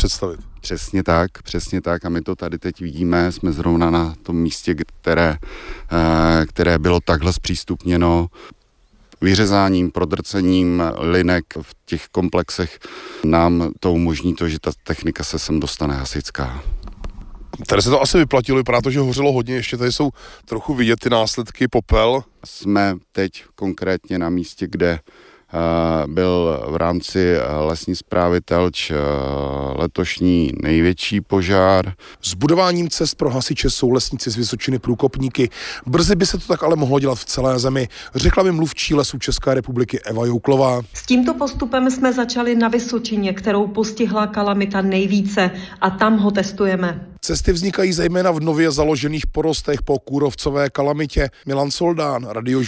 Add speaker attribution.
Speaker 1: představit.
Speaker 2: Přesně tak a my to tady teď vidíme, jsme zrovna na tom místě, které bylo takhle zpřístupněno. Vyřezáním, prodrcením linek v těch komplexech nám to umožní to, že ta technika se sem dostane hasičská.
Speaker 1: Tady se to asi vyplatilo, vypadá to, že hořelo hodně, ještě tady jsou trochu vidět ty následky, popel.
Speaker 2: Jsme teď konkrétně na místě, kde byl v rámci lesní správy Telč letošní největší požár.
Speaker 1: S budováním cest pro hasiče jsou lesníci z Vysočiny průkopníky. Brzy by se to tak ale mohlo dělat v celé zemi, řekla mi mluvčí Lesů České republiky Eva Jouklová.
Speaker 3: S tímto postupem jsme začali na Vysočině, kterou postihla kalamita nejvíce, a tam ho testujeme.
Speaker 1: Cesty vznikají zejména v nově založených porostech po kůrovcové kalamitě. Milan Soldán, Radio